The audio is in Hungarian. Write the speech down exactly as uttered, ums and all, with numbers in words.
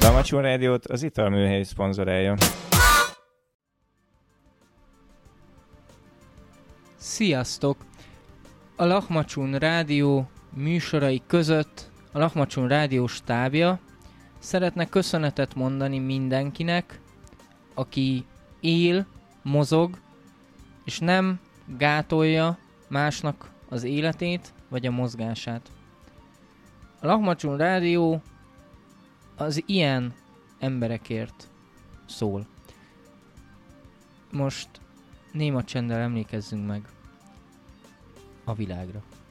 Lahmacun Rádiót az Italműhely szponzorálja. Sziasztok! A Lahmacun Rádió műsorai között a Lahmacun Rádió stábja szeretne köszönetet mondani mindenkinek, aki él, mozog, és nem gátolja másnak az életét vagy a mozgását. A Lahmacun Rádió az ilyen emberekért szól. Most néma csenddel emlékezzünk meg a világra.